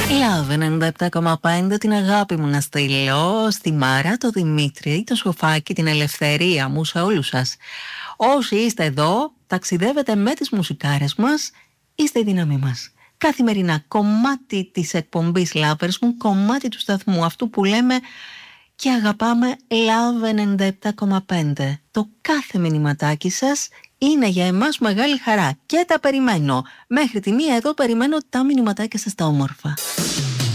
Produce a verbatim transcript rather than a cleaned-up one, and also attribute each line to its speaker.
Speaker 1: Love ενενήντα επτά κόμμα πέντε, την αγάπη μου να στείλω στη Μάρα, το Δημήτρη, το Σοφάκι, την Ελευθερία μου, σε όλους σας. Όσοι είστε εδώ, ταξιδεύετε με τις μουσικάρες μας, είστε η δύναμή μας. Καθημερινά κομμάτι της εκπομπής Lovers μου, κομμάτι του σταθμού, αυτού που λέμε και αγαπάμε, Love ενενήντα επτά κόμμα πέντε. Το κάθε μηνυματάκι σας είναι για εμάς μεγάλη χαρά και τα περιμένω. Μέχρι τη μία εδώ περιμένω τα μηνυματάκια σας τα όμορφα.